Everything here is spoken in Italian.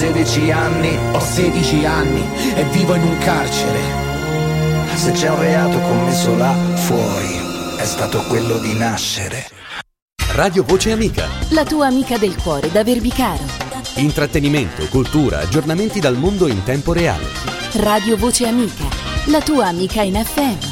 16 anni, ho 16 anni e vivo in un carcere. Se c'è un reato commesso là fuori, è stato quello di nascere. Radio Voce Amica, la tua amica del cuore da Verbicaro. Intrattenimento, cultura, aggiornamenti dal mondo in tempo reale. Radio Voce Amica, la tua amica in FM.